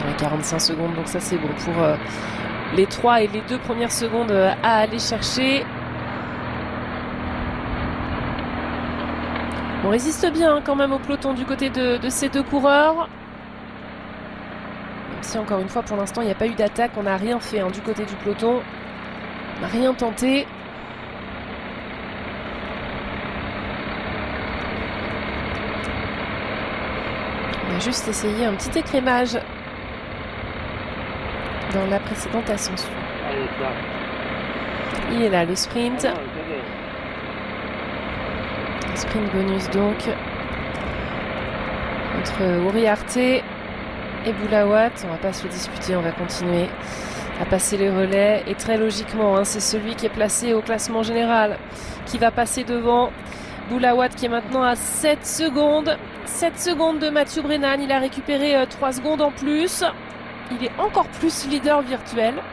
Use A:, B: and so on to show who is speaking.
A: 45 secondes, donc ça c'est bon pour les 3 et les 2 premières secondes à aller chercher. On résiste bien quand même au peloton du côté de ces deux coureurs. Même si encore une fois pour l'instant il n'y a pas eu d'attaque, on n'a rien fait du côté du peloton. On n'a rien tenté. On a juste essayé un petit écrémage dans la précédente ascension. Il est là le sprint. Un sprint bonus donc entre Uriarte et Boulawat. On va pas se le disputer, on va continuer à passer les relais. Et très logiquement, c'est celui qui est placé au classement général qui va passer devant Boulawat, qui est maintenant à 7 secondes. 7 secondes de Mathieu Brennan. Il a récupéré 3 secondes en plus. Il est encore plus leader virtuel.